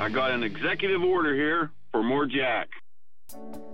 I got an executive order here for more Jack.